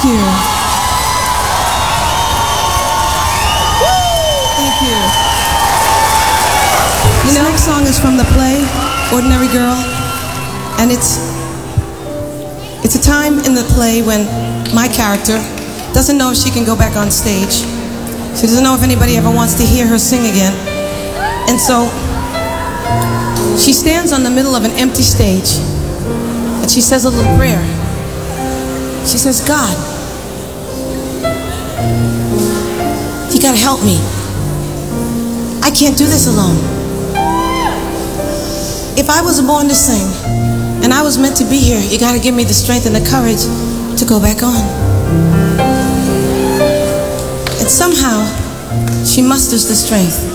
Thank you. Thank you. This next song is from the play, Ordinary Girl, and it's a time in the play when my character doesn't know if she can go back on stage. She doesn't know if anybody ever wants to hear her sing again. And so she stands on the middle of an empty stage and she says a little prayer. She says, God, you gotta help me. I can't do this alone. If I was born to sing and I was meant to be here, you gotta give me the strength and the courage to go back on. And somehow she musters the strength